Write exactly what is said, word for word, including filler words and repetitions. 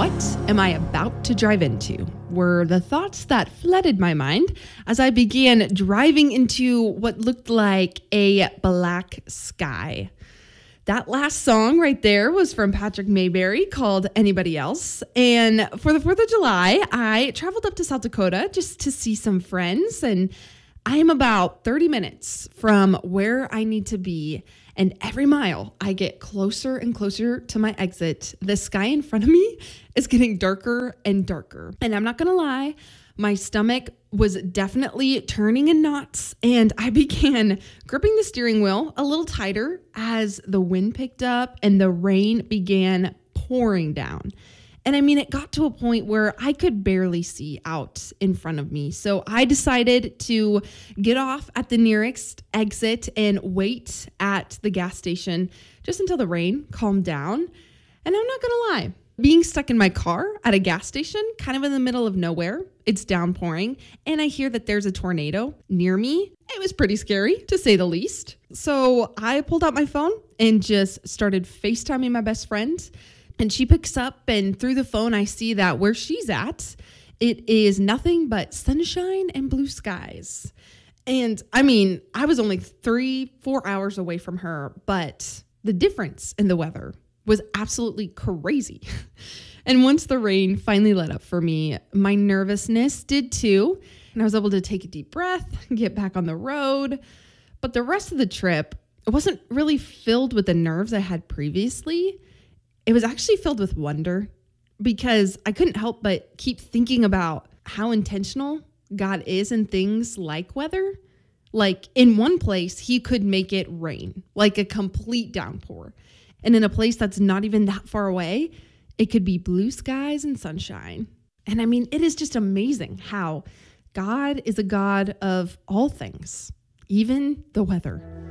What am I about to drive into? Were the thoughts that flooded my mind as I began driving into what looked like a black sky. That last song right there was from Patrick Mayberry called Anybody Else. And for the fourth of July, I traveled up to South Dakota just to see some friends. And I am about thirty minutes from where I need to be. And every mile I get closer and closer to my exit, the sky in front of me is getting darker and darker. And I'm not going to lie, my stomach was definitely turning in knots, and I began gripping the steering wheel a little tighter as the wind picked up and the rain began pouring down. And I mean, it got to a point where I could barely see out in front of me. So I decided to get off at the nearest exit and wait at the gas station just until the rain calmed down. And I'm not going to lie, being stuck in my car at a gas station, kind of in the middle of nowhere, it's downpouring, and I hear that there's a tornado near me. It was pretty scary, to say the least. So I pulled out my phone and just started FaceTiming my best friend. And she picks up, and through the phone, I see that where she's at, it is nothing but sunshine and blue skies. And I mean, I was only three, four hours away from her, but the difference in the weather was absolutely crazy. And once the rain finally let up for me, my nervousness did too. And I was able to take a deep breath, get back on the road. But the rest of the trip, it wasn't really filled with the nerves I had previously. It was actually filled with wonder because I couldn't help but keep thinking about how intentional God is in things like weather. Like in one place, he could make it rain, like a complete downpour. And in a place that's not even that far away, it could be blue skies and sunshine. And I mean, it is just amazing how God is a God of all things, even the weather.